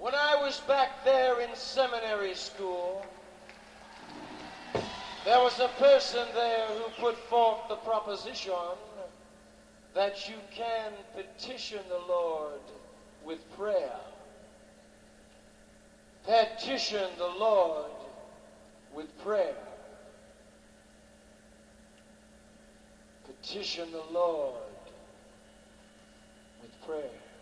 When I was back there in seminary school, there was a person there who put forth the proposition that you can petition the Lord with prayer. Petition the Lord with prayer. Petition the Lord with prayer.